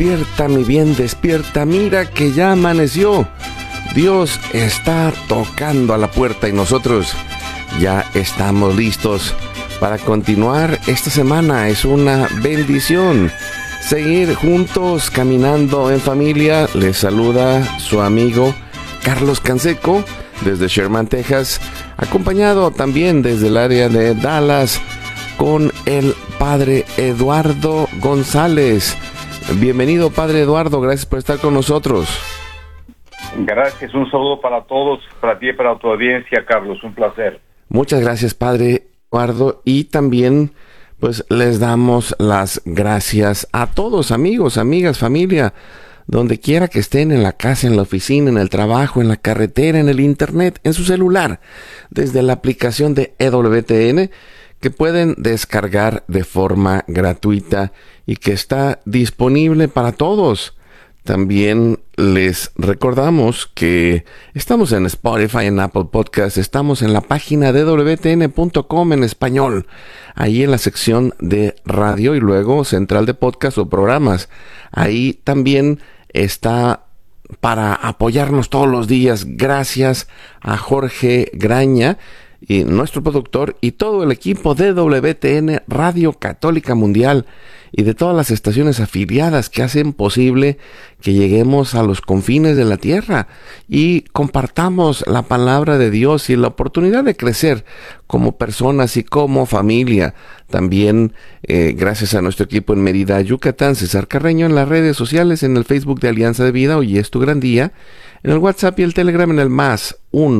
Despierta, mi bien, despierta, mira que ya amaneció. Dios está tocando a la puerta y nosotros ya estamos listos para continuar esta semana. Es una bendición seguir juntos caminando en familia. Les saluda su amigo Carlos Canseco desde Sherman, Texas, acompañado también desde el área de Dallas con el Padre Eduardo González. Bienvenido, Padre Eduardo, gracias por estar con nosotros. Gracias, un saludo para todos, para ti y para tu audiencia, Carlos, un placer. Muchas gracias, Padre Eduardo, y también pues les damos las gracias a todos, amigos, amigas, familia, donde quiera que estén, en la casa, en la oficina, en el trabajo, en la carretera, en el internet, en su celular, desde la aplicación de EWTN, que pueden descargar de forma gratuita y que está disponible para todos. También les recordamos que estamos en Spotify, en Apple Podcasts, estamos en la página de wtn.com en español, ahí en la sección de radio y luego central de podcast o programas. Ahí también está para apoyarnos todos los días. Gracias a Jorge Graña, y nuestro productor, y todo el equipo de WTN Radio Católica Mundial y de todas las estaciones afiliadas que hacen posible que lleguemos a los confines de la tierra y compartamos la palabra de Dios y la oportunidad de crecer como personas y como familia. También gracias a nuestro equipo en Mérida, Yucatán, César Carreño, en las redes sociales, en el Facebook de Alianza de Vida, Hoy es tu gran día, en el WhatsApp y el Telegram en el más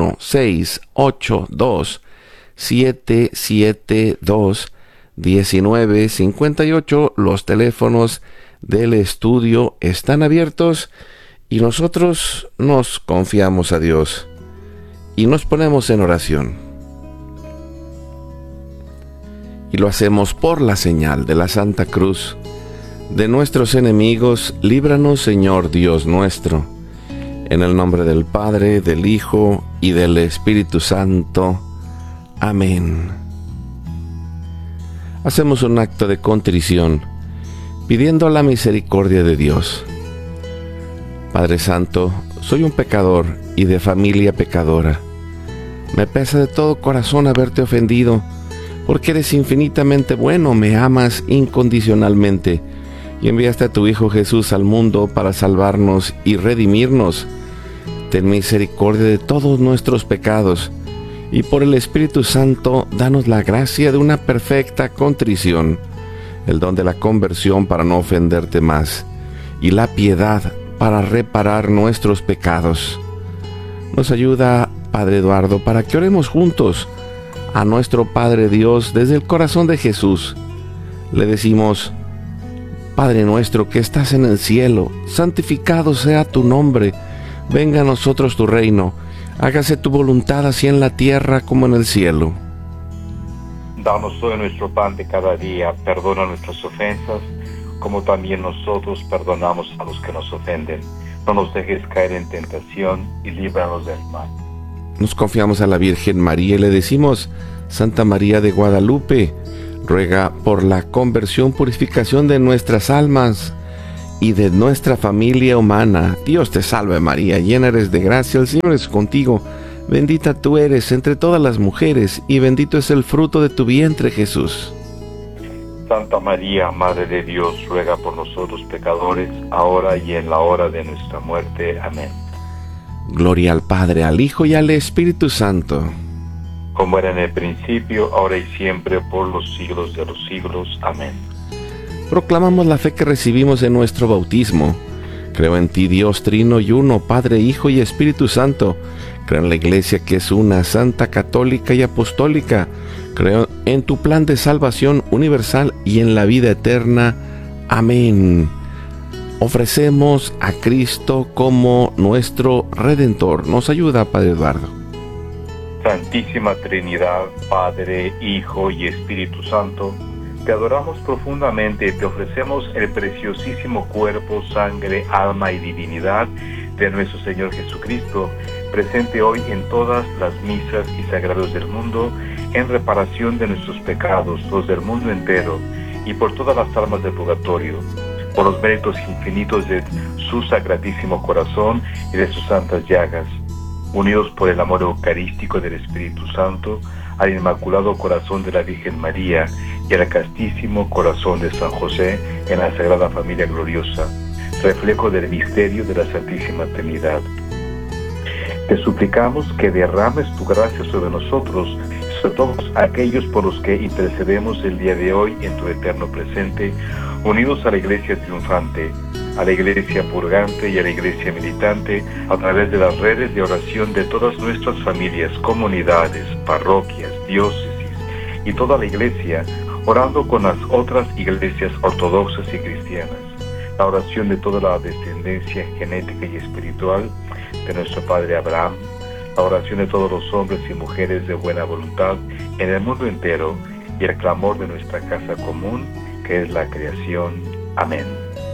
1-682-772-1958. Los teléfonos del estudio están abiertos y nosotros nos confiamos a Dios y nos ponemos en oración. Y lo hacemos por la señal de la Santa Cruz de nuestros enemigos. Líbranos, Señor Dios nuestro. En el nombre del Padre, del Hijo y del Espíritu Santo. Amén. Hacemos un acto de contrición, pidiendo la misericordia de Dios. Padre Santo, soy un pecador y de familia pecadora. Me pesa de todo corazón haberte ofendido, porque eres infinitamente bueno, me amas incondicionalmente, y enviaste a tu Hijo Jesús al mundo para salvarnos y redimirnos. Ten misericordia de todos nuestros pecados, y por el Espíritu Santo, danos la gracia de una perfecta contrición, el don de la conversión para no ofenderte más, y la piedad para reparar nuestros pecados. Nos ayuda, Padre Eduardo, para que oremos juntos a nuestro Padre Dios desde el corazón de Jesús. Le decimos: Padre nuestro que estás en el cielo, santificado sea tu nombre. Venga a nosotros tu reino, hágase tu voluntad así en la tierra como en el cielo. Danos hoy nuestro pan de cada día, perdona nuestras ofensas, como también nosotros perdonamos a los que nos ofenden. No nos dejes caer en tentación y líbranos del mal. Nos confiamos a la Virgen María y le decimos: Santa María de Guadalupe, ruega por la conversión, purificación de nuestras almas y de nuestra familia humana. Dios te salve María, llena eres de gracia, el Señor es contigo. Bendita tú eres entre todas las mujeres, y bendito es el fruto de tu vientre, Jesús. Santa María, Madre de Dios, ruega por nosotros pecadores, ahora y en la hora de nuestra muerte. Amén. Gloria al Padre, al Hijo y al Espíritu Santo. Como era en el principio, ahora y siempre, por los siglos de los siglos. Amén. Proclamamos la fe que recibimos en nuestro bautismo. Creo en ti, Dios trino y uno, Padre, Hijo y Espíritu Santo. Creo en la Iglesia que es una, santa, católica y apostólica. Creo en tu plan de salvación universal y en la vida eterna. Amén. Ofrecemos a Cristo como nuestro Redentor. Nos ayuda, Padre Eduardo. Santísima Trinidad, Padre, Hijo y Espíritu Santo, te adoramos profundamente y te ofrecemos el preciosísimo cuerpo, sangre, alma y divinidad de nuestro Señor Jesucristo, presente hoy en todas las misas y sagrados del mundo, en reparación de nuestros pecados, los del mundo entero, y por todas las almas del purgatorio. por los méritos infinitos de su sacratísimo corazón y de sus santas llagas, unidos por el amor eucarístico del Espíritu Santo, al Inmaculado Corazón de la Virgen María y al castísimo Corazón de San José en la Sagrada Familia Gloriosa, reflejo del misterio de la Santísima Trinidad. Te suplicamos que derrames tu gracia sobre nosotros, sobre todos aquellos por los que intercedemos el día de hoy en tu eterno presente, unidos a la Iglesia triunfante, a la Iglesia purgante y a la Iglesia militante, a través de las redes de oración de todas nuestras familias, comunidades, parroquias, diócesis y toda la Iglesia, orando con las otras iglesias ortodoxas y cristianas. La oración de toda la descendencia genética y espiritual de nuestro Padre Abraham, la oración de todos los hombres y mujeres de buena voluntad en el mundo entero y el clamor de nuestra casa común, que es la creación. Amén.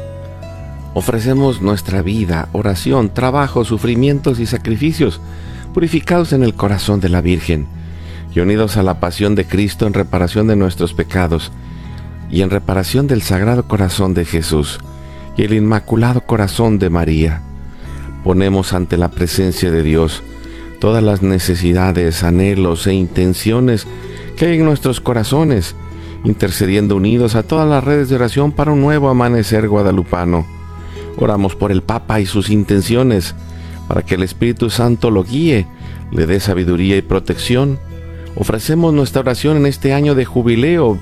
Ofrecemos nuestra vida, oración, trabajo, sufrimientos y sacrificios, purificados en el corazón de la Virgen y unidos a la pasión de Cristo en reparación de nuestros pecados y en reparación del Sagrado Corazón de Jesús y el Inmaculado Corazón de María. Ponemos ante la presencia de Dios todas las necesidades, anhelos e intenciones que hay en nuestros corazones, intercediendo unidos a todas las redes de oración para un nuevo amanecer guadalupano. Oramos por el Papa y sus intenciones, para que el Espíritu Santo lo guíe, le dé sabiduría y protección. Ofrecemos nuestra oración en este año de jubileo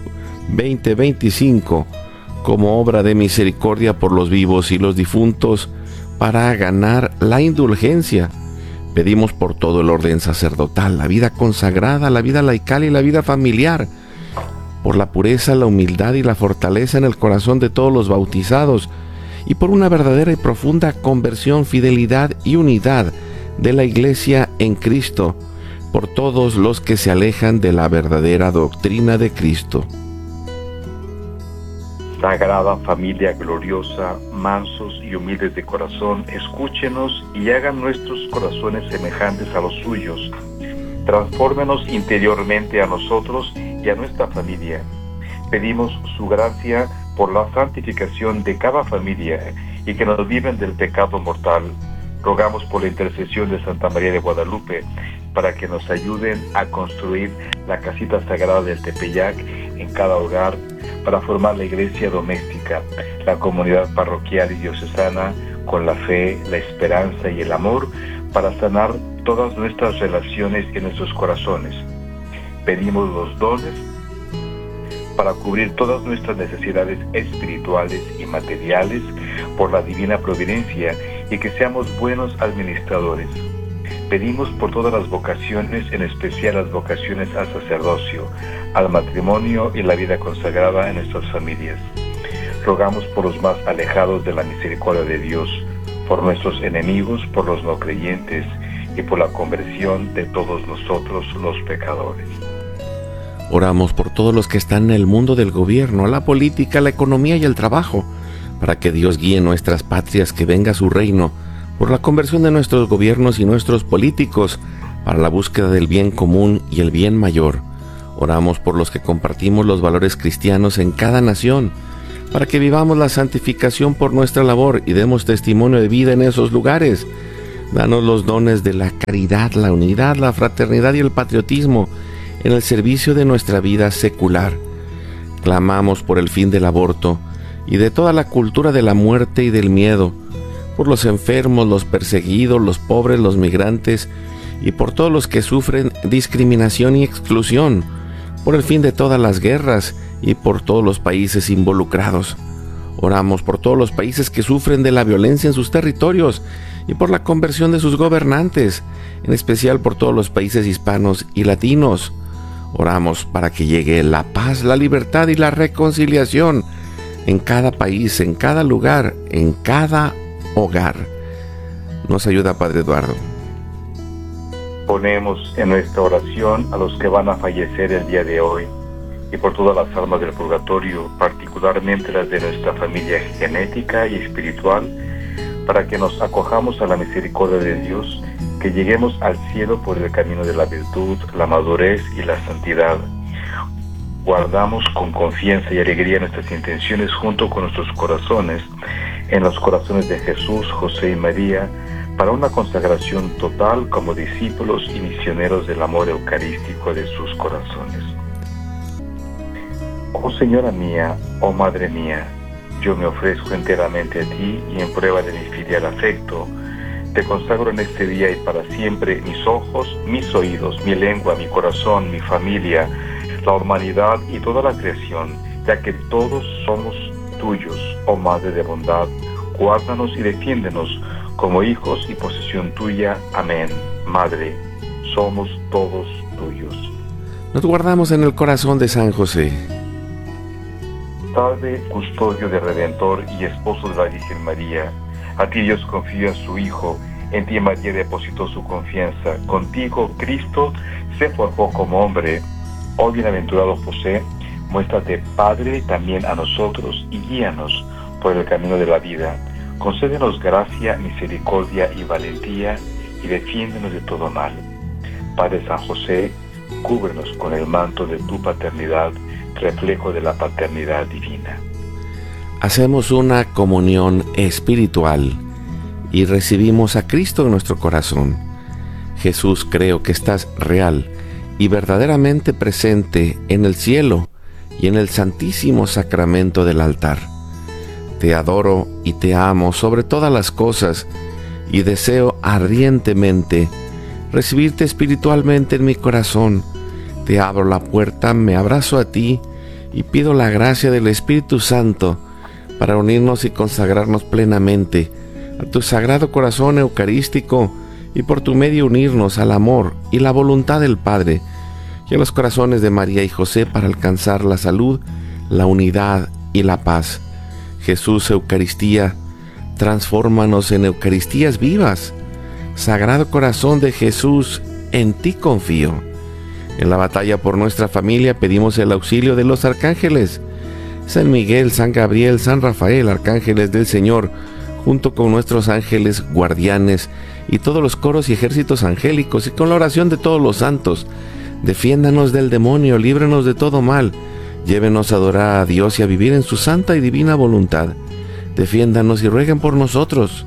2025, como obra de misericordia por los vivos y los difuntos, para ganar la indulgencia. Pedimos por todo el orden sacerdotal, la vida consagrada, la vida laical y la vida familiar, por la pureza, la humildad y la fortaleza en el corazón de todos los bautizados, y por una verdadera y profunda conversión, fidelidad y unidad de la Iglesia en Cristo, por todos los que se alejan de la verdadera doctrina de Cristo. Sagrada Familia Gloriosa, mansos y humildes de corazón, escúchenos y hagan nuestros corazones semejantes a los suyos. Transfórmenos interiormente a nosotros y a nuestra familia. Pedimos su gracia por la santificación de cada familia y que nos libren del pecado mortal. Rogamos por la intercesión de Santa María de Guadalupe para que nos ayuden a construir la casita sagrada del Tepeyac en cada hogar, para formar la iglesia doméstica, la comunidad parroquial y diocesana con la fe, la esperanza y el amor, para sanar todas nuestras relaciones y nuestros corazones. Pedimos los dones para cubrir todas nuestras necesidades espirituales y materiales por la divina providencia y que seamos buenos administradores. Pedimos por todas las vocaciones, en especial las vocaciones al sacerdocio, al matrimonio y la vida consagrada en nuestras familias. Rogamos por los más alejados de la misericordia de Dios, por nuestros enemigos, por los no creyentes y por la conversión de todos nosotros los pecadores. Oramos por todos los que están en el mundo del gobierno, la política, la economía y el trabajo, para que Dios guíe nuestras patrias, que venga su reino, por la conversión de nuestros gobiernos y nuestros políticos, para la búsqueda del bien común y el bien mayor. Oramos por los que compartimos los valores cristianos en cada nación, para que vivamos la santificación por nuestra labor y demos testimonio de vida en esos lugares. Danos los dones de la caridad, la unidad, la fraternidad y el patriotismo en el servicio de nuestra vida secular. Clamamos por el fin del aborto y de toda la cultura de la muerte y del miedo, por los enfermos, los perseguidos, los pobres, los migrantes y por todos los que sufren discriminación y exclusión, por el fin de todas las guerras y por todos los países involucrados. Oramos por todos los países que sufren de la violencia en sus territorios y por la conversión de sus gobernantes, en especial por todos los países hispanos y latinos. Oramos para que llegue la paz, la libertad y la reconciliación en cada país, en cada lugar, en cada hogar. Nos ayuda Padre Eduardo. Ponemos en nuestra oración a los que van a fallecer el día de hoy y por todas las almas del purgatorio, particularmente las de nuestra familia genética y espiritual, para que nos acojamos a la misericordia de Dios, que lleguemos al cielo por el camino de la virtud, la madurez y la santidad. guardamos con confianza y alegría nuestras intenciones junto con nuestros corazones en los corazones de Jesús, José y María, para una consagración total como discípulos y misioneros del amor eucarístico de sus corazones. Oh Señora mía, oh Madre mía, yo me ofrezco enteramente a ti y en prueba de mi filial afecto, te consagro en este día y para siempre mis ojos, mis oídos, mi lengua, mi corazón, mi familia, la humanidad y toda la creación, ya que todos somos tuyos, oh Madre de bondad, guárdanos y defiéndenos como hijos y posesión tuya. Amén. Madre, somos todos tuyos. Nos guardamos en el corazón de San José. Padre, custodio del Redentor y esposo de la Virgen María, a ti Dios confía a su Hijo, en ti María depositó su confianza, contigo Cristo se forjó como hombre. Oh bienaventurado José, muéstrate Padre también a nosotros y guíanos por el camino de la vida. Concédenos gracia, misericordia y valentía y defiéndenos de todo mal. Padre San José, cúbrenos con el manto de tu paternidad, reflejo de la paternidad divina. Hacemos una comunión espiritual y recibimos a Cristo en nuestro corazón. Jesús, creo que estás real y verdaderamente presente en el cielo y en el santísimo sacramento del altar. Te adoro y te amo sobre todas las cosas y deseo ardientemente recibirte espiritualmente en mi corazón. Te abro la puerta, me abrazo a ti y pido la gracia del Espíritu Santo para unirnos y consagrarnos plenamente a tu sagrado corazón eucarístico y por tu medio unirnos al amor y la voluntad del Padre y a los corazones de María y José para alcanzar la salud, la unidad y la paz. Jesús, Eucaristía, transfórmanos en Eucaristías vivas. Sagrado Corazón de Jesús, en ti confío. En la batalla por nuestra familia pedimos el auxilio de los arcángeles. San Miguel, San Gabriel, San Rafael, arcángeles del Señor, junto con nuestros ángeles guardianes y todos los coros y ejércitos angélicos y con la oración de todos los santos, defiéndanos del demonio, líbranos de todo mal. Llévenos a adorar a Dios y a vivir en su santa y divina voluntad. Defiéndanos y rueguen por nosotros.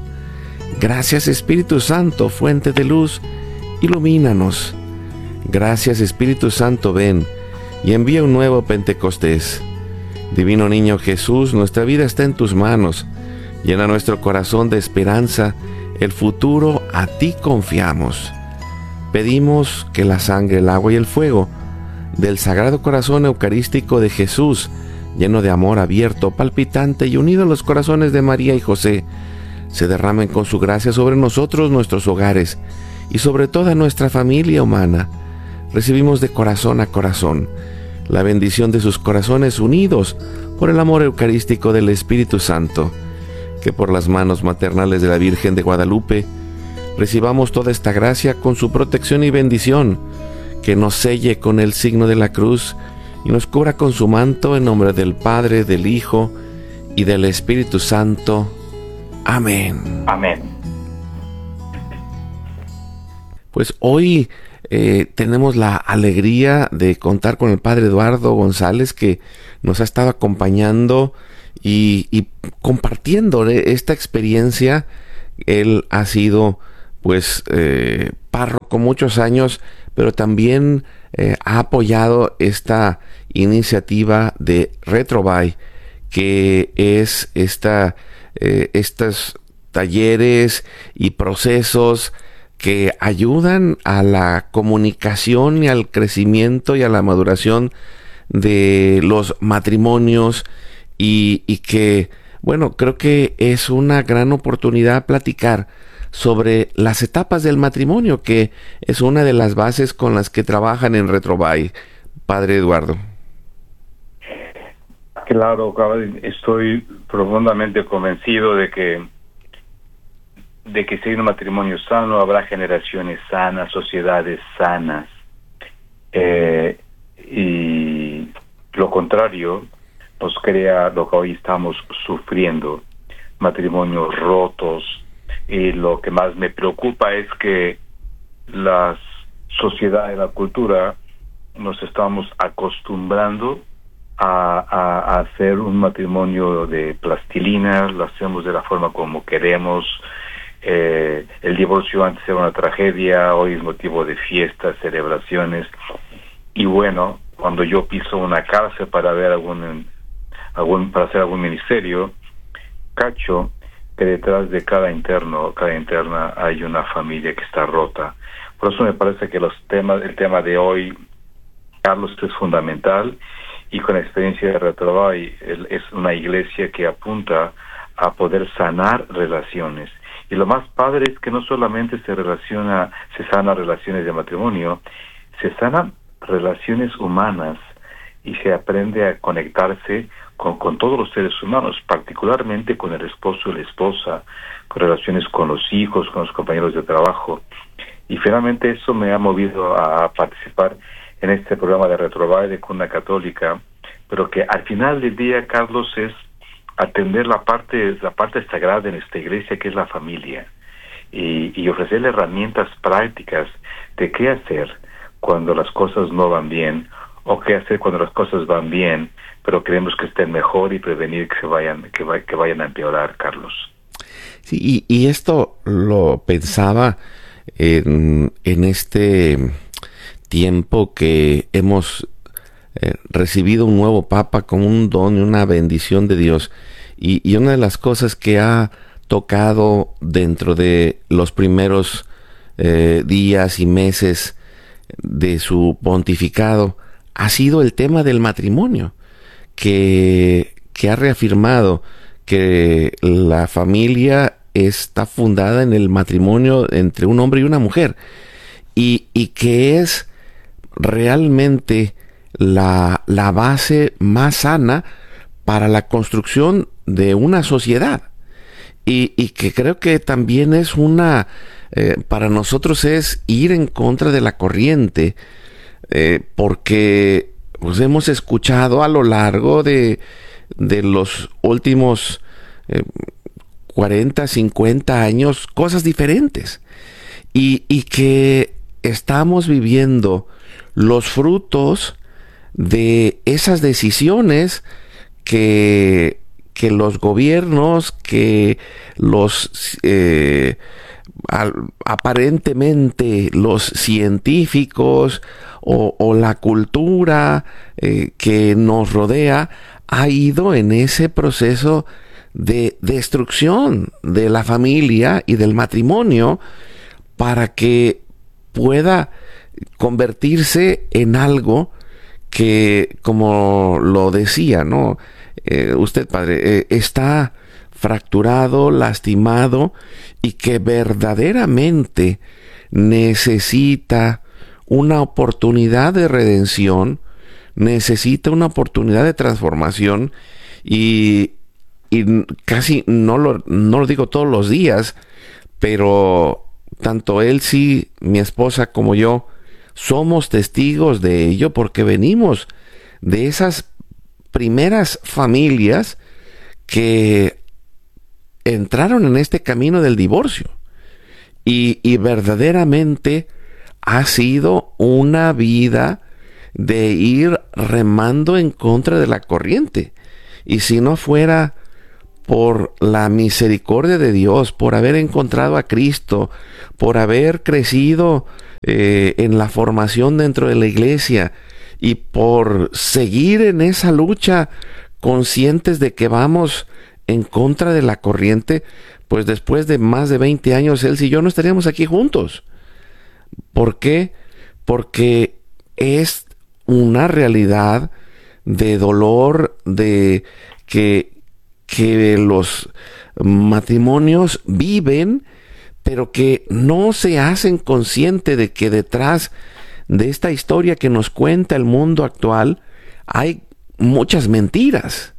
Gracias Espíritu Santo, fuente de luz, ilumínanos. Gracias Espíritu Santo, ven y envía un nuevo Pentecostés. Divino Niño Jesús, nuestra vida está en tus manos. Llena nuestro corazón de esperanza, el futuro a ti confiamos. Pedimos que la sangre, el agua y el fuego del Sagrado Corazón Eucarístico de Jesús, lleno de amor abierto, palpitante y unido a los corazones de María y José, se derramen con su gracia sobre nosotros, nuestros hogares y sobre toda nuestra familia humana. Recibimos de corazón a corazón la bendición de sus corazones unidos por el amor eucarístico del Espíritu Santo. Que por las manos maternales de la Virgen de Guadalupe recibamos toda esta gracia con su protección y bendición, que nos selle con el signo de la cruz y nos cubra con su manto, en nombre del Padre, del Hijo y del Espíritu Santo. Amén. Amén. Pues hoy tenemos la alegría de contar con el Padre Eduardo González, que nos ha estado acompañando y compartiendo esta experiencia. Él ha sido pues párroco muchos años, pero también ha apoyado esta iniciativa de Retrobuy, que es estos talleres y procesos que ayudan a la comunicación y al crecimiento y a la maduración de los matrimonios y que, bueno, creo que es una gran oportunidad platicar sobre las etapas del matrimonio, que es una de las bases con las que trabajan en Retrobuy, Padre Eduardo. Claro, estoy profundamente convencido de que si hay un matrimonio sano, habrá generaciones sanas, sociedades sanas. Y lo contrario nos crea lo que hoy estamos sufriendo, matrimonios rotos. Y lo que más me preocupa es que la sociedad y la cultura nos estamos acostumbrando a hacer un matrimonio de plastilina, lo hacemos de la forma como queremos. El divorcio antes era una tragedia, hoy es motivo de fiestas, celebraciones. Y bueno, cuando yo piso una cárcel para ver para hacer algún ministerio, cacho que detrás de cada interna hay una familia que está rota. Por eso me parece que el tema de hoy, Carlos, es fundamental, y con la experiencia de Retrovalle es una iglesia que apunta a poder sanar relaciones. Y lo más padre es que no solamente se sana relaciones de matrimonio, se sanan relaciones humanas y se aprende a conectarse con todos los seres humanos, particularmente con el esposo y la esposa, con relaciones con los hijos, con los compañeros de trabajo. Y finalmente eso me ha movido a participar en este programa de Retrovalle de Cuna Católica, pero que al final del día, Carlos, es atender la parte sagrada en esta iglesia, que es la familia, y ofrecerle herramientas prácticas de qué hacer cuando las cosas no van bien, o qué hacer cuando las cosas van bien, pero queremos que estén mejor, y prevenir que vayan a empeorar, Carlos. Sí, y esto lo pensaba en este tiempo que hemos recibido un nuevo Papa como un don y una bendición de Dios. Y una de las cosas que ha tocado dentro de los primeros días y meses de su pontificado ha sido el tema del matrimonio, que ha reafirmado que la familia está fundada en el matrimonio entre un hombre y una mujer, y que es realmente la base más sana para la construcción de una sociedad, y que creo que también es para nosotros es ir en contra de la corriente, porque pues hemos escuchado a lo largo de los últimos 40, 50 años cosas diferentes, y que estamos viviendo los frutos de esas decisiones que los gobiernos, que aparentemente los científicos o la cultura que nos rodea ha ido en ese proceso de destrucción de la familia y del matrimonio, para que pueda convertirse en algo que, como lo decía, ¿no? Usted, padre, está fracturado, lastimado, y que verdaderamente necesita una oportunidad de redención, necesita una oportunidad de transformación, y casi no lo digo todos los días, pero tanto él, sí, mi esposa, como yo somos testigos de ello, porque venimos de esas primeras familias que entraron en este camino del divorcio, y verdaderamente ha sido una vida de ir remando en contra de la corriente. Y si no fuera por la misericordia de Dios, por haber encontrado a Cristo, por haber crecido en la formación dentro de la iglesia, y por seguir en esa lucha conscientes de que vamos en contra de la corriente, pues después de más de 20 años, él y yo no estaríamos aquí juntos. ¿Por qué? Porque es una realidad de dolor, de que los matrimonios viven, pero que no se hacen consciente de que detrás de esta historia que nos cuenta el mundo actual hay muchas mentiras,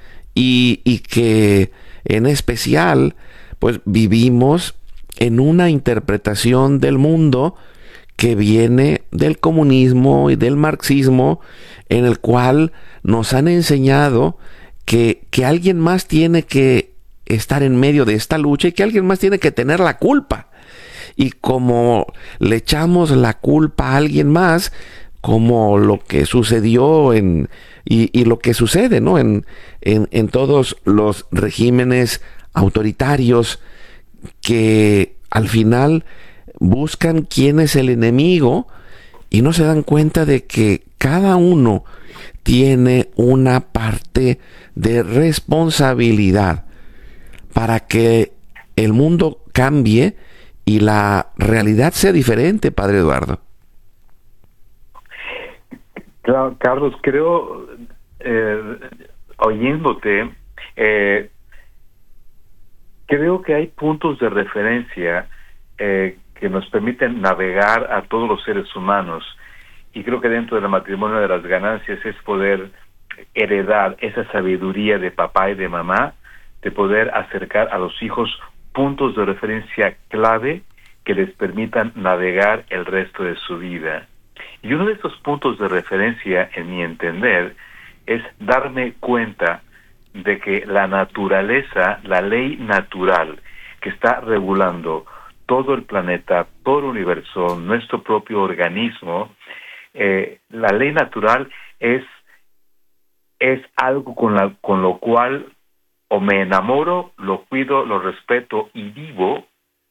y que en especial pues vivimos en una interpretación del mundo que viene del comunismo y del marxismo, en el cual nos han enseñado que alguien más tiene que estar en medio de esta lucha, y que alguien más tiene que tener la culpa. Y como le echamos la culpa a alguien más, como lo que sucedió en y lo que sucede, ¿no? En todos los regímenes autoritarios que al final buscan quién es el enemigo y no se dan cuenta de que cada uno tiene una parte de responsabilidad para que el mundo cambie y la realidad sea diferente, Padre Eduardo. Claro, Carlos, creo, oyéndote, creo que hay puntos de referencia que nos permiten navegar a todos los seres humanos, y creo que dentro del matrimonio de las ganancias es poder heredar esa sabiduría de papá y de mamá, de poder acercar a los hijos puntos de referencia clave que les permitan navegar el resto de su vida. Y uno de esos puntos de referencia, en mi entender, es darme cuenta de que la naturaleza, la ley natural que está regulando todo el planeta, todo el universo, nuestro propio organismo, la ley natural es algo con lo cual o me enamoro, lo cuido, lo respeto y vivo,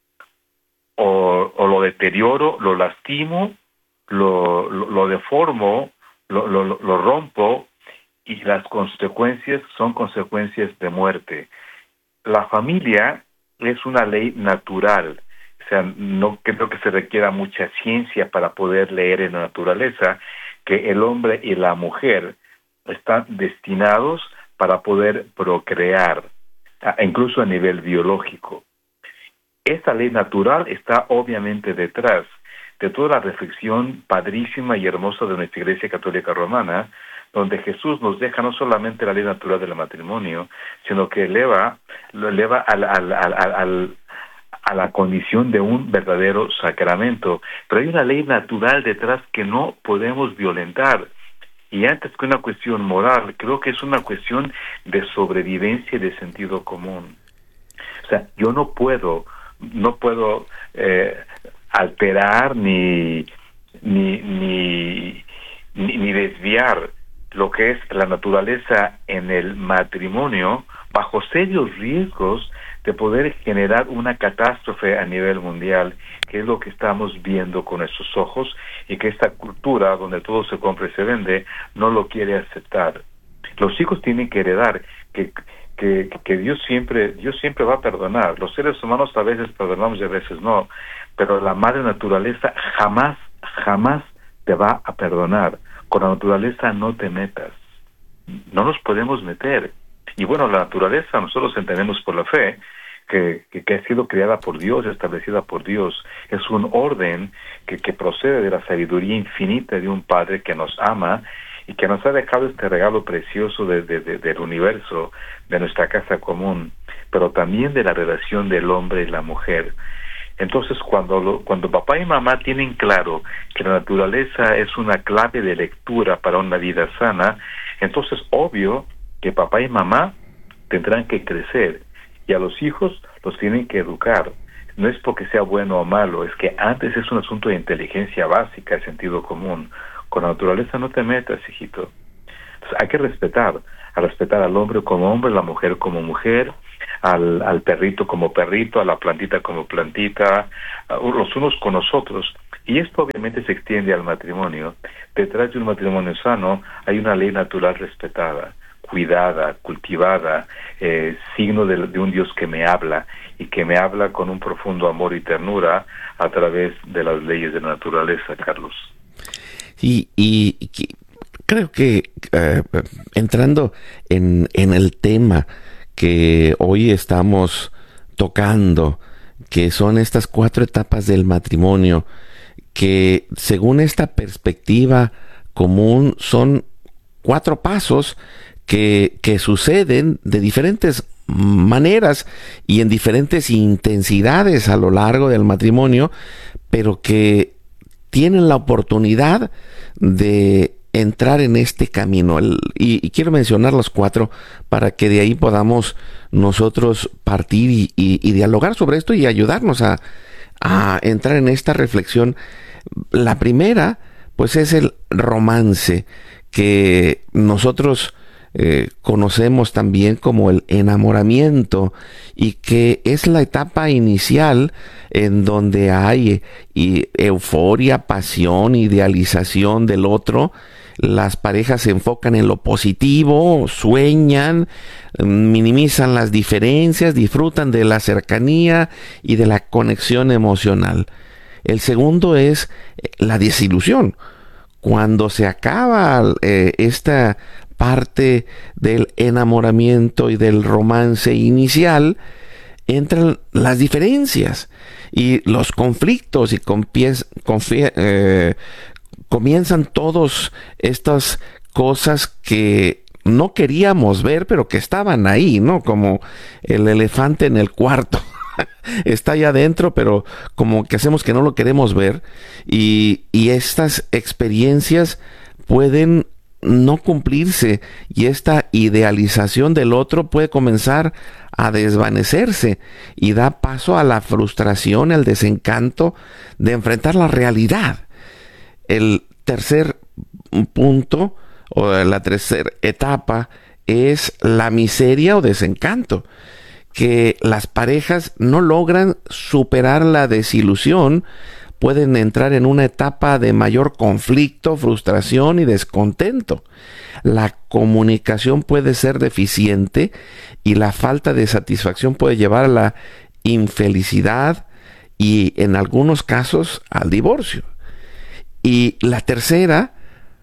o lo deterioro, lo lastimo, lo deformo, lo rompo, y las consecuencias son consecuencias de muerte. La familia es una ley natural. O sea, no creo que se requiera mucha ciencia para poder leer en la naturaleza que el hombre y la mujer están destinados para poder procrear, incluso a nivel biológico. Esta ley natural está obviamente detrás de toda la reflexión padrísima y hermosa de nuestra Iglesia Católica Romana, donde Jesús nos deja no solamente la ley natural del matrimonio, sino que lo eleva a la condición de un verdadero sacramento. Pero hay una ley natural detrás que no podemos violentar. Y antes que una cuestión moral, creo que es una cuestión de sobrevivencia y de sentido común. O sea, yo no puedo alterar ni desviar lo que es la naturaleza en el matrimonio bajo serios riesgos de poder generar una catástrofe a nivel mundial, que es lo que estamos viendo con nuestros ojos, y que esta cultura donde todo se compra y se vende no lo quiere aceptar. Los hijos tienen que heredar que Dios siempre va a perdonar. Los seres humanos a veces perdonamos y a veces no, pero la madre naturaleza jamás te va a perdonar. Con la naturaleza no te metas. No nos podemos meter. Y bueno, la naturaleza nosotros entendemos por la fe que ha sido creada por Dios, establecida por Dios. Es un orden que procede de la sabiduría infinita de un Padre que nos ama y que nos ha dejado este regalo precioso del universo, de nuestra casa común, pero también de la relación del hombre y la mujer. Entonces, cuando papá y mamá tienen claro que la naturaleza es una clave de lectura para una vida sana, entonces obvio que papá y mamá tendrán que crecer y a los hijos los tienen que educar. No es porque sea bueno o malo, es que antes es un asunto de inteligencia básica, de sentido común. Con la naturaleza no te metas, hijito. Entonces, hay que respetar al hombre como hombre, a la mujer como mujer, al perrito como perrito, a la plantita como plantita, los unos con los otros. Y esto obviamente se extiende al matrimonio. Detrás de un matrimonio sano hay una ley natural respetada, cuidada, cultivada, signo de un Dios que me habla, y que me habla con un profundo amor y ternura a través de las leyes de la naturaleza, Carlos. Y creo que entrando en el tema que hoy estamos tocando, que son estas 4 etapas del matrimonio, que según esta perspectiva común son 4 pasos que suceden de diferentes maneras y en diferentes intensidades a lo largo del matrimonio, pero que tienen la oportunidad de entrar en este camino. Y quiero mencionar los 4 para que de ahí podamos nosotros partir y dialogar sobre esto y ayudarnos a entrar en esta reflexión. La primera, pues, es el romance, que nosotros conocemos también como el enamoramiento, y que es la etapa inicial en donde hay euforia, pasión, idealización del otro. Las parejas se enfocan en lo positivo, sueñan, minimizan las diferencias, disfrutan de la cercanía y de la conexión emocional. El segundo es la desilusión. Cuando se acaba esta parte del enamoramiento y del romance inicial, entran las diferencias y los conflictos, y comienzan todas estas cosas que no queríamos ver, pero que estaban ahí, ¿no? Como el elefante en el cuarto. Está allá adentro, pero como que hacemos que no lo queremos ver. Y estas experiencias pueden no cumplirse, y esta idealización del otro puede comenzar a desvanecerse, y da paso a la frustración, al desencanto de enfrentar la realidad. El tercer punto, o la tercera etapa, es la miseria o desencanto, que las parejas no logran superar la desilusión. Pueden entrar en una etapa de mayor conflicto, frustración y descontento. La comunicación puede ser deficiente, y la falta de satisfacción puede llevar a la infelicidad y, en algunos casos, al divorcio. Y la tercera,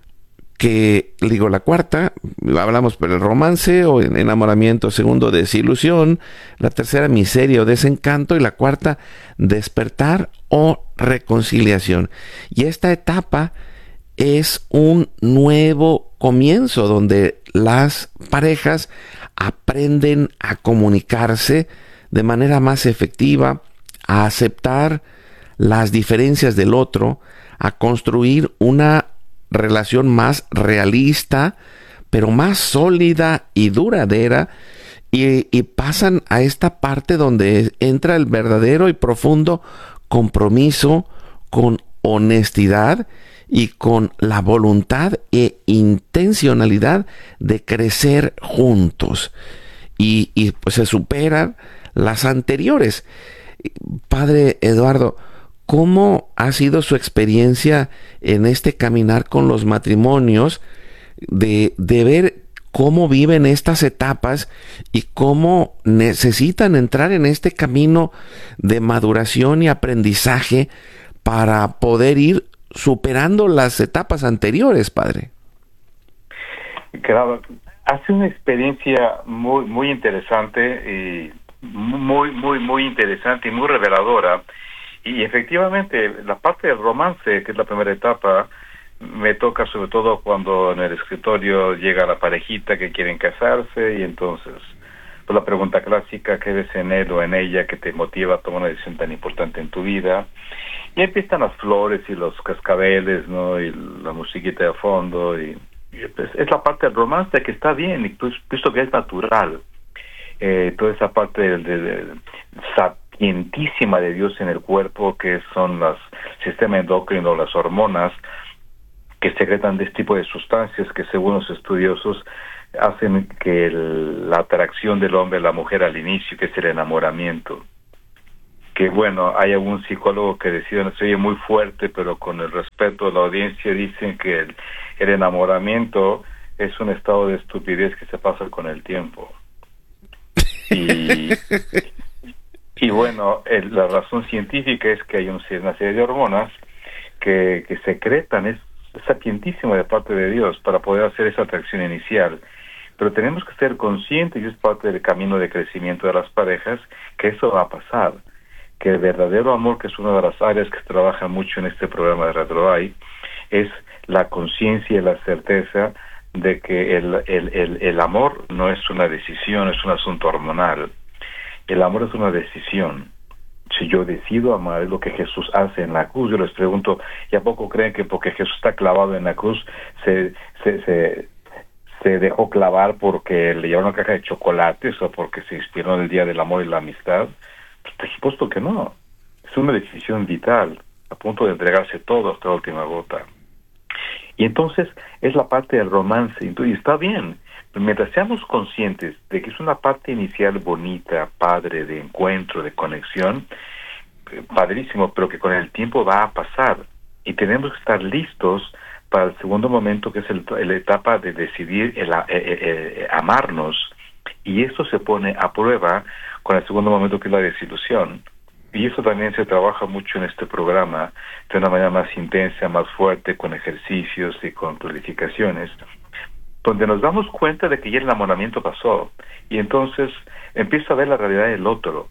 la cuarta, hablamos por el romance o enamoramiento, segundo, desilusión, la tercera, miseria o desencanto, y la cuarta, despertar o reconciliación. Y esta etapa es un nuevo comienzo donde las parejas aprenden a comunicarse de manera más efectiva, a aceptar las diferencias del otro, a construir una relación más realista, pero más sólida y duradera, y pasan a esta parte donde entra el verdadero y profundo compromiso, con honestidad y con la voluntad e intencionalidad de crecer juntos, y pues se superan las anteriores. Padre Eduardo, ¿cómo ha sido su experiencia en este caminar con los matrimonios, de ver cómo viven estas etapas y cómo necesitan entrar en este camino de maduración y aprendizaje para poder ir superando las etapas anteriores, padre? Claro, hace una experiencia muy muy interesante, y muy interesante y muy reveladora. Y efectivamente, la parte del romance, que es la primera etapa, me toca sobre todo cuando en el escritorio llega la parejita que quieren casarse, y entonces, pues la pregunta clásica: ¿qué ves en él o en ella que te motiva a tomar una decisión tan importante en tu vida? Y empiezan las flores y los cascabeles, ¿no? Y la musiquita de fondo, y pues es la parte del romance que está bien, y pues visto que es natural. Toda esa parte de sapientísima de Dios en el cuerpo, que son el sistema endocrino, las hormonas, que secretan de este tipo de sustancias que, según los estudiosos, hacen que la atracción del hombre a la mujer al inicio, que es el enamoramiento. Que bueno, hay algún psicólogo que decía, no se oye muy fuerte, pero con el respeto de la audiencia, dicen que el enamoramiento es un estado de estupidez que se pasa con el tiempo. Y bueno, la razón científica es que hay una serie de hormonas que secretan, es sapientísimo de parte de Dios para poder hacer esa atracción inicial. Pero tenemos que ser conscientes, y es parte del camino de crecimiento de las parejas, que eso va a pasar. Que el verdadero amor, que es una de las áreas que se trabaja mucho en este programa de Radio Hay, es la conciencia y la certeza de que el amor no es una decisión, es un asunto hormonal. El amor es una decisión. Si yo decido amar, es lo que Jesús hace en la cruz. Yo les pregunto, ¿y a poco creen que porque Jesús está clavado en la cruz se dejó clavar porque le llevaron una caja de chocolates o porque se inspiró en el Día del Amor y la Amistad? Pues por supuesto que no. Es una decisión vital, a punto de entregarse todo hasta la última gota. Y entonces es la parte del romance, y está bien, pero mientras seamos conscientes de que es una parte inicial bonita, padre, de encuentro, de conexión, padrísimo, pero que con el tiempo va a pasar, y tenemos que estar listos para el segundo momento, que es la etapa de decidir amarnos, y eso se pone a prueba con el segundo momento, que es la desilusión. Y eso también se trabaja mucho en este programa de una manera más intensa, más fuerte, con ejercicios y con clarificaciones, donde nos damos cuenta de que ya el enamoramiento pasó, y entonces empiezo a ver la realidad del otro.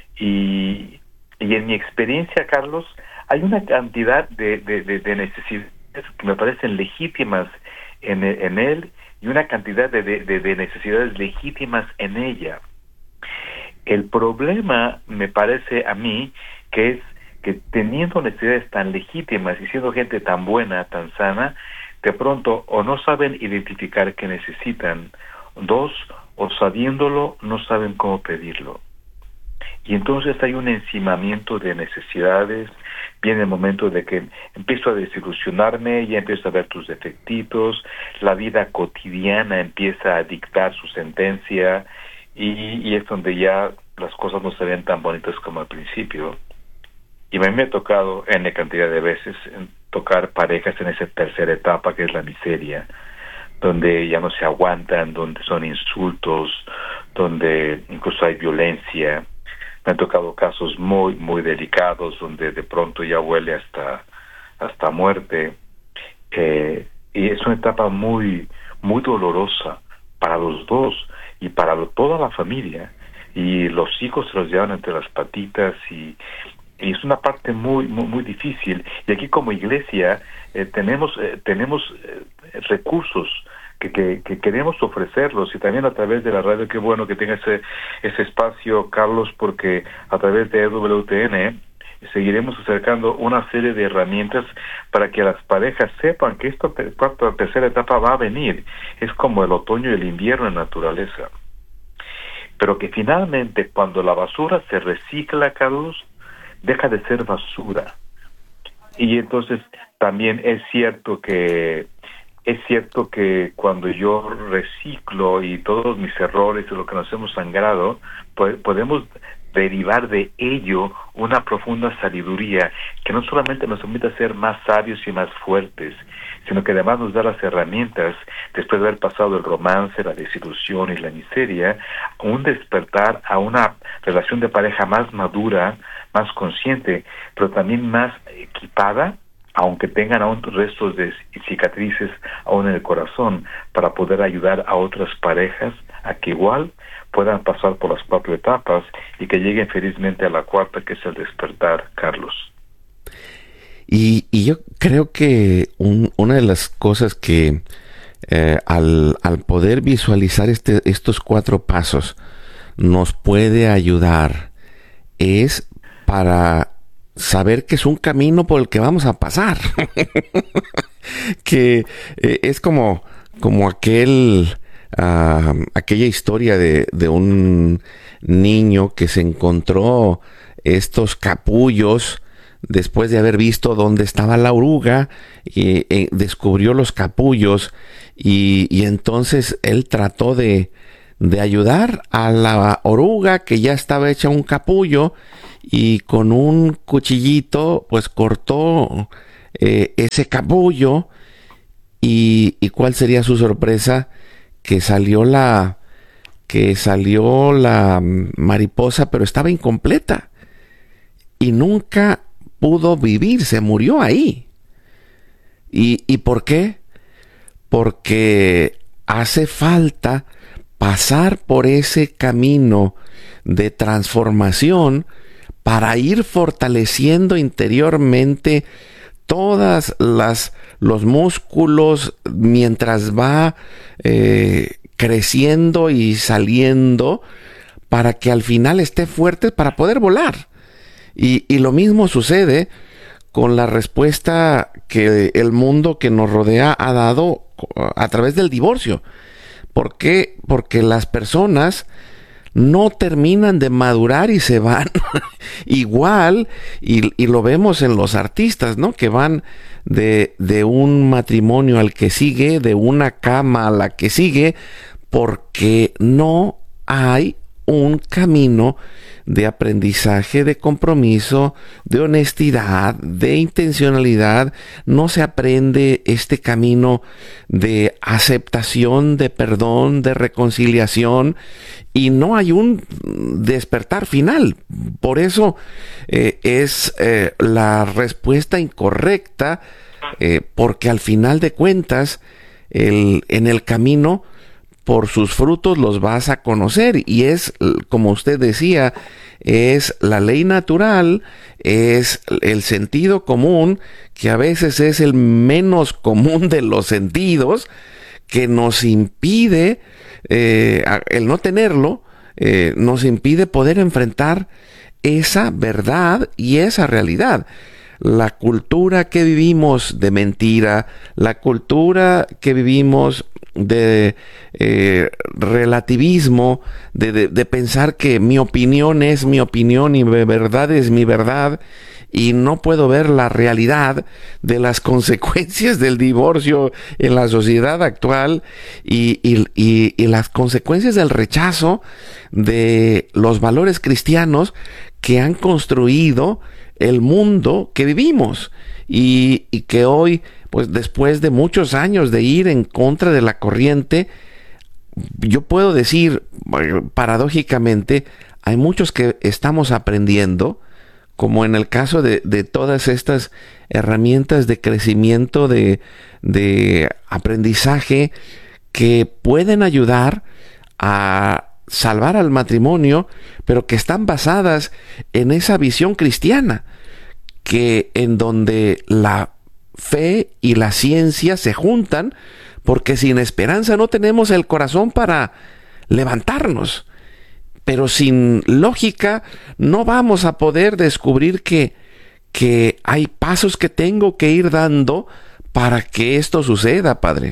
Y en mi experiencia, Carlos, hay una cantidad de necesidades que me parecen legítimas en él, y una cantidad de necesidades legítimas en ella. El problema, me parece a mí, que es que teniendo necesidades tan legítimas y siendo gente tan buena, tan sana, de pronto o no saben identificar qué necesitan, dos, o sabiéndolo, no saben cómo pedirlo. Y entonces hay un encimamiento de necesidades. Viene el momento de que empiezo a desilusionarme, ya empiezo a ver tus defectitos, la vida cotidiana empieza a dictar su sentencia, y es donde ya las cosas no se ven tan bonitas como al principio. Y a mí me ha tocado N cantidad de veces tocar parejas en esa tercera etapa, que es la miseria, donde ya no se aguantan, donde son insultos, donde incluso hay violencia. Me han tocado casos muy, muy delicados, donde de pronto ya huele hasta muerte. Y es una etapa muy, muy dolorosa para los dos y para toda la familia. Y los hijos se los llevan entre las patitas, y es una parte muy, muy, muy difícil. Y aquí como iglesia tenemos recursos que queremos ofrecerlos, y también a través de la radio. Qué bueno que tenga ese espacio, Carlos, porque a través de EWTN seguiremos acercando una serie de herramientas para que las parejas sepan que esta tercera etapa va a venir. Es como el otoño y el invierno en naturaleza. Pero que finalmente, cuando la basura se recicla, Carlos, deja de ser basura. Y entonces también es cierto que cuando yo reciclo y todos mis errores y lo que nos hemos sangrado, podemos derivar de ello una profunda sabiduría que no solamente nos permite ser más sabios y más fuertes, sino que además nos da las herramientas, después de haber pasado el romance, la desilusión y la miseria, un despertar a una relación de pareja más madura, más consciente, pero también más equipada, aunque tengan aún restos de cicatrices aún en el corazón, para poder ayudar a otras parejas a que igual puedan pasar por las 4 etapas y que lleguen felizmente a la 4, que es el despertar, Carlos. Y yo creo que una de las cosas que al poder visualizar estos 4 pasos nos puede ayudar es para saber que es un camino por el que vamos a pasar. Que es como aquella historia de un niño que se encontró estos capullos después de haber visto dónde estaba la oruga, y descubrió los capullos, y entonces él trató de ayudar a la oruga que ya estaba hecha un capullo, y con un cuchillito pues cortó ese capullo, y ¿cuál sería su sorpresa? Que salió la mariposa, pero estaba incompleta y nunca pudo vivir, se murió ahí. ¿Y por qué? Porque hace falta pasar por ese camino de transformación para ir fortaleciendo interiormente todas los músculos mientras va creciendo y saliendo, para que al final esté fuerte para poder volar. Y lo mismo sucede con la respuesta que el mundo que nos rodea ha dado a través del divorcio. ¿Por qué? Porque las personas no terminan de madurar y se van igual, y lo vemos en los artistas, ¿no? Que van de un matrimonio al que sigue, de una cama a la que sigue, porque no hay un camino de aprendizaje, de compromiso, de honestidad, de intencionalidad. No se aprende este camino de aceptación, de perdón, de reconciliación, y no hay un despertar final. Por eso es la respuesta incorrecta, porque al final de cuentas, en el camino, por sus frutos los vas a conocer, y es, como usted decía, es la ley natural, es el sentido común, que a veces es el menos común de los sentidos, que nos impide, el no tenerlo, nos impide poder enfrentar esa verdad y esa realidad. La cultura que vivimos de mentira, la cultura que vivimos de relativismo, de pensar que mi opinión es mi opinión y mi verdad es mi verdad, y no puedo ver la realidad de las consecuencias del divorcio en la sociedad actual, y las consecuencias del rechazo de los valores cristianos que han construido el mundo que vivimos, y que hoy, pues después de muchos años de ir en contra de la corriente, yo puedo decir, paradójicamente, hay muchos que estamos aprendiendo, como en el caso de todas estas herramientas de crecimiento, de aprendizaje, que pueden ayudar a salvar al matrimonio, pero que están basadas en esa visión cristiana, que en donde la fe y la ciencia se juntan, porque sin esperanza no tenemos el corazón para levantarnos, pero sin lógica no vamos a poder descubrir que hay pasos que tengo que ir dando para que esto suceda, Padre.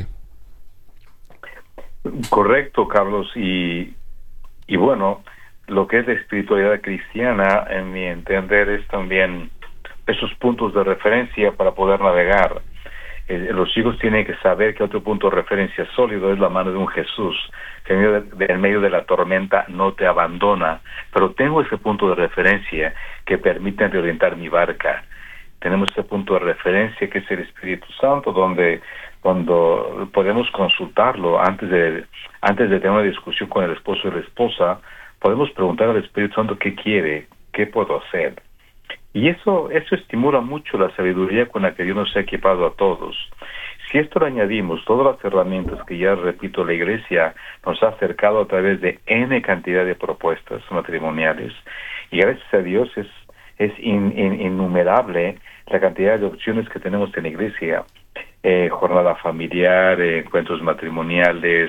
Correcto, Carlos, y bueno, lo que es la espiritualidad cristiana, en mi entender, es también esos puntos de referencia para poder navegar. Los hijos tienen que saber que otro punto de referencia sólido es la mano de un Jesús, que en medio de la tormenta no te abandona, pero tengo ese punto de referencia que permite reorientar mi barca. Tenemos ese punto de referencia que es el Espíritu Santo, donde cuando podemos consultarlo antes de tener una discusión con el esposo y la esposa, podemos preguntar al Espíritu Santo qué quiere, qué puedo hacer. Y eso estimula mucho la sabiduría con la que Dios nos ha equipado a todos. Si esto le añadimos todas las herramientas que, ya repito, la Iglesia nos ha acercado a través de N cantidad de propuestas matrimoniales, y gracias a Dios es innumerable la cantidad de opciones que tenemos en la Iglesia, jornada familiar, encuentros matrimoniales,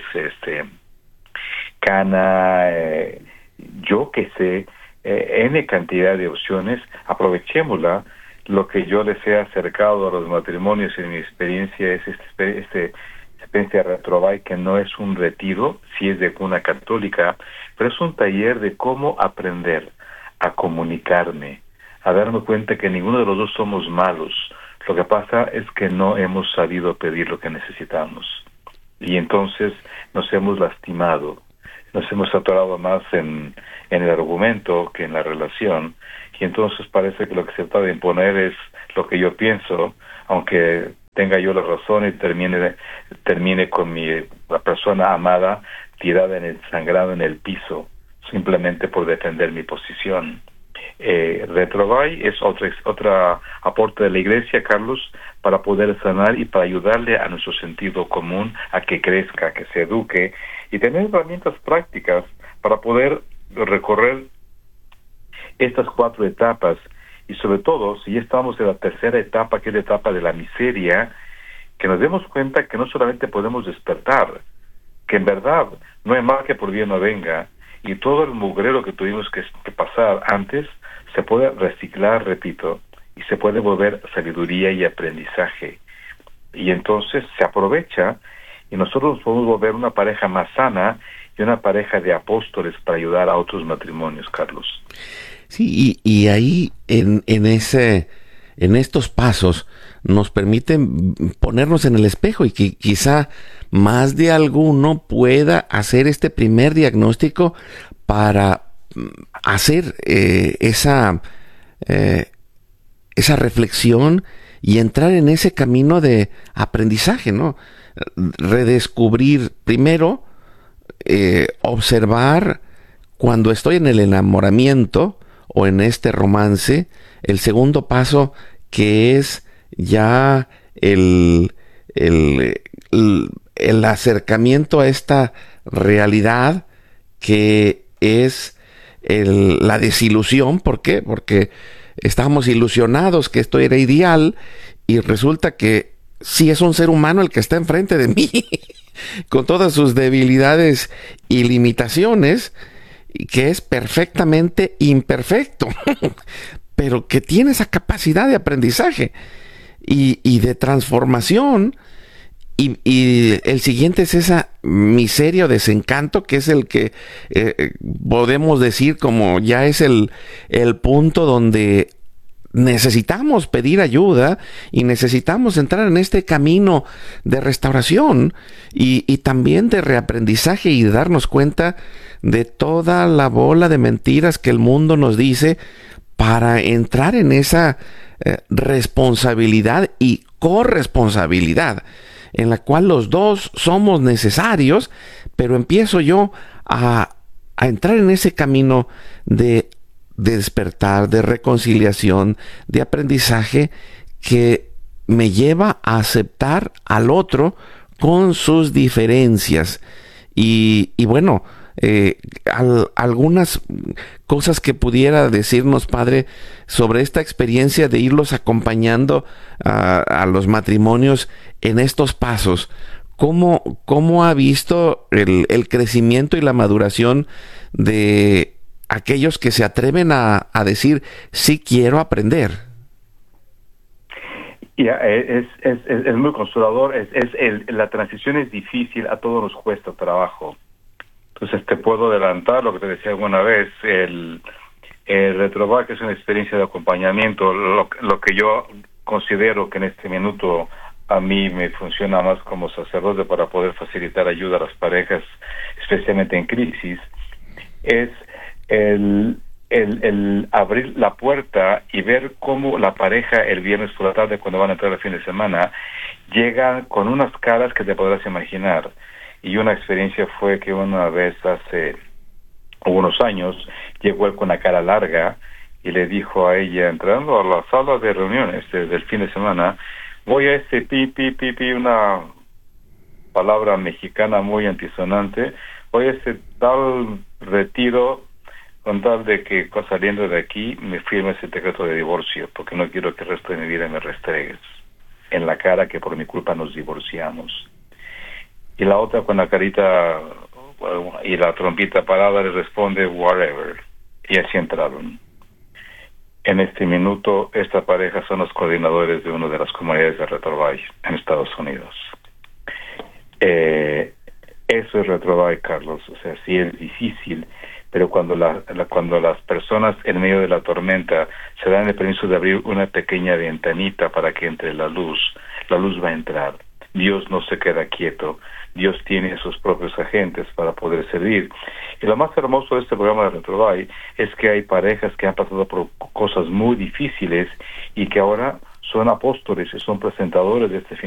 cana, yo que sé, N cantidad de opciones. Aprovechémosla. Lo que yo les he acercado a los matrimonios en mi experiencia es experiencia Retrovai, que no es un retiro, sí es de cuna católica, pero es un taller de cómo aprender a comunicarme, a darme cuenta que ninguno de los dos somos malos. Lo que pasa es que no hemos sabido pedir lo que necesitamos, y entonces nos hemos lastimado, nos hemos atorado más en el argumento que en la relación, y entonces parece que lo que se trata de imponer es lo que yo pienso, aunque tenga yo la razón, y termine con la persona amada tirada sangrada en el piso, simplemente por defender mi posición. Retrovai es otra aporte de la Iglesia, Carlos, para poder sanar y para ayudarle a nuestro sentido común a que crezca, que se eduque, y tener herramientas prácticas para poder recorrer estas 4 etapas. Y sobre todo, si ya estamos en la tercera etapa, que es la etapa de la miseria, que nos demos cuenta que no solamente podemos despertar, que en verdad no hay mal que por bien no venga, y todo el mugrero que tuvimos que pasar antes se puede reciclar, repito, y se puede volver sabiduría y aprendizaje, y entonces se aprovecha, y nosotros podemos volver una pareja más sana y una pareja de apóstoles para ayudar a otros matrimonios, Carlos. Sí, y ahí en estos pasos nos permiten ponernos en el espejo y que quizá más de alguno pueda hacer este primer diagnóstico para hacer esa reflexión y entrar en ese camino de aprendizaje, ¿no? Redescubrir primero, observar cuando estoy en el enamoramiento o en este romance. El segundo paso, que es ya el acercamiento a esta realidad, que es la desilusión. ¿Por qué? Porque estábamos ilusionados que esto era ideal y resulta que sí es un ser humano el que está enfrente de mí con todas sus debilidades y limitaciones, y que es perfectamente imperfecto pero que tiene esa capacidad de aprendizaje y de transformación. Y el siguiente es esa miseria o desencanto, que es el que podemos decir como ya es el punto donde necesitamos pedir ayuda y necesitamos entrar en este camino de restauración y también de reaprendizaje y de darnos cuenta de toda la bola de mentiras que el mundo nos dice, para entrar en esa responsabilidad y corresponsabilidad en la cual los dos somos necesarios, pero empiezo yo a entrar en ese camino de despertar, de reconciliación, de aprendizaje, que me lleva a aceptar al otro con sus diferencias. Y bueno, algunas cosas que pudiera decirnos, padre, sobre esta experiencia de irlos acompañando a los matrimonios en estos pasos. ¿Cómo ha visto el crecimiento y la maduración de aquellos que se atreven a decir, sí quiero aprender? Es muy consolador. La transición es difícil, a todos nos cuesta trabajo. Entonces te puedo adelantar lo que te decía alguna vez, el Retrovac, que es una experiencia de acompañamiento, lo que yo considero que en este minuto a mí me funciona más como sacerdote para poder facilitar ayuda a las parejas, especialmente en crisis, es el abrir la puerta y ver cómo la pareja el viernes por la tarde, cuando van a entrar el fin de semana, llegan con unas caras que te podrás imaginar. Y una experiencia fue que una vez hace unos años llegó él con la cara larga y le dijo a ella, entrando a la sala de reuniones del fin de semana, voy a una palabra mexicana muy antisonante, voy a tal retiro con tal de que saliendo de aquí me firme ese decreto de divorcio, porque no quiero que el resto de mi vida me restregues en la cara que por mi culpa nos divorciamos. Y la otra con la carita y la trompita parada le responde whatever. Y así entraron. En este minuto, esta pareja son los coordinadores de una de las comunidades de Retrovac en Estados Unidos. Eso es Retrovac, Carlos. O sea, sí es difícil, pero cuando las personas en medio de la tormenta se dan el permiso de abrir una pequeña ventanita para que entre la luz va a entrar. Dios no se queda quieto. Dios tiene sus propios agentes para poder servir. Y lo más hermoso de este programa de Retrovac es que hay parejas que han pasado por cosas muy difíciles y que ahora son apóstoles y son presentadores de este fin